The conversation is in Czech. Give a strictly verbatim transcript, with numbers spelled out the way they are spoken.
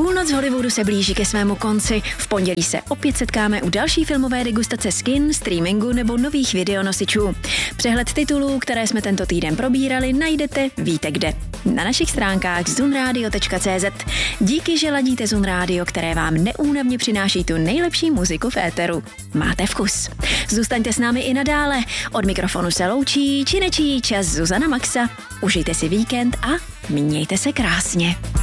Půlnoc Hollywoodu se blíží ke svému konci. V pondělí se opět setkáme u další filmové degustace z kin, streamingu nebo nových videonosičů. Přehled titulů, které jsme tento týden probírali, najdete víte kde. Na našich stránkách zunradio tečka cé zet. Díky, že ladíte Zun Radio, které vám neúnavně přináší tu nejlepší muziku v éteru. Máte vkus. Zůstaňte s námi i nadále. Od mikrofonu se loučí či nečí čas Zuzana Maxa. Užijte si víkend a mějte se krásně.